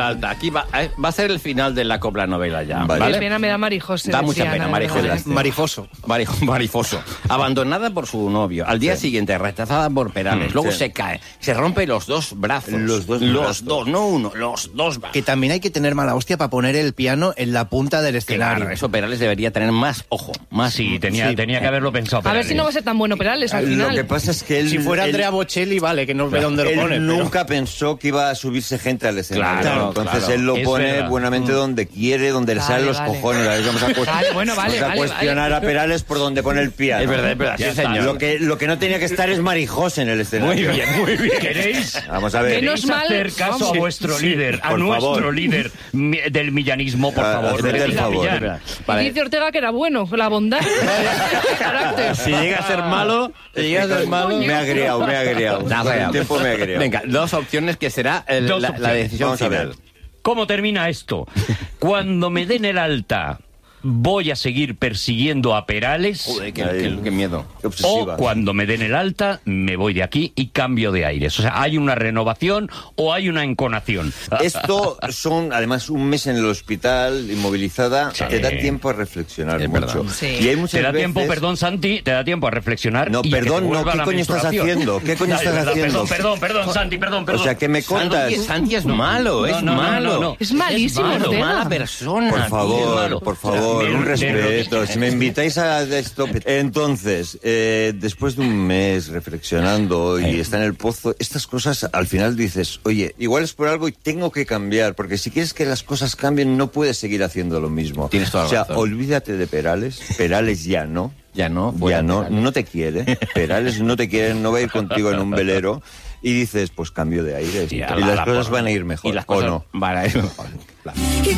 alta. Aquí va a ser el final de la copla novela ya. Vale. Qué pena me da Marijose. Da mucha pena, Marijose. Marifoso. Marifoso. Abandonada por su novio. Al día siguiente, rechazada por Perales. Luego se cae. Se rompe los dos brazos. Los dos, no uno. Los dos brazos. Que también hay que tener mala hostia para poner el piano en la punta del escenario. Claro, eso Perales debería tener más ojo. Más, Sí, tenía que haberlo pensado. A ver Perales. si no va a ser tan bueno Perales al final. Lo que pasa es que él... Si fuera él- Andrea Bocelli, vale, que no ve dónde lo él pone. nunca pensó que iba a subirse gente al escenario. Claro, Entonces claro. él lo Es pone verdad. buenamente donde quiere, donde le Vale, salen los vale. cojones. A ver, vamos a, Vale, vamos a cuestionar a Perales por donde pone el piano. Es verdad, Ya sí, está. señor. Lo que no tenía que estar es Marijose en el escenario. Muy bien. ¿Queréis? Vamos a ver. Menos mal. hacer caso Vamos. a vuestro líder, a por nuestro favor. líder del millanismo, por Ah, favor. haced el Venga, favor. Millán. Y dice Ortega que era bueno, la bondad. Carácter. Si llega a ser malo, Me ha agriado. Nada, Con el tiempo me ha agriado. Venga, dos opciones que será Dos la opciones. decisión Vamos a final. ver. ¿Cómo termina esto? Cuando me den el alta, ¿voy a seguir persiguiendo a Perales? Joder, qué miedo. Qué O obsesiva. cuando me den el alta, me voy de aquí y cambio de aires. O sea, ¿hay una renovación o hay una enconación? Esto son, además, un mes en el hospital, inmovilizada, Sí. te da tiempo a reflexionar Es mucho. verdad. Sí. Y hay muchas Te da veces... tiempo, perdón, Santi, te da tiempo a reflexionar. No, y a que perdón, te no, vuelva ¿qué la coño estás menstruación. haciendo? ¿Qué coño estás verdad, haciendo? Perdón, Santi, perdón. O sea, ¿qué me contas? Santi es malo, es malo. No. Es malísimo, malo, Ortega. Mala persona. Por tío. favor, por favor, De- un de- respeto. Si me invitáis a esto... Entonces, después de un mes reflexionando y está en el pozo, estas cosas al final dices, oye, igual es por algo y tengo que cambiar, porque si quieres que las cosas cambien no puedes seguir haciendo lo mismo. Tienes toda la O sea, razón. olvídate de Perales. Perales ya no. Ya no. Ya no te quiere. Perales no te quiere, no va a ir contigo en un velero. Y dices, pues cambio de aire. Sí, y a las la cosas porra. van a ir mejor. Y las ¿o cosas no? van a ir mejor. Claro.